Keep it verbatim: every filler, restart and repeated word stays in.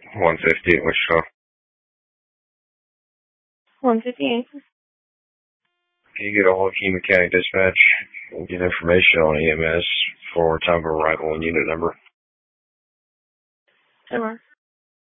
one fifty at Wichita. one fifty-eight. Can you get a hold of Key Mechanic Dispatch and get information on E M S for time of arrival and unit number? Sure.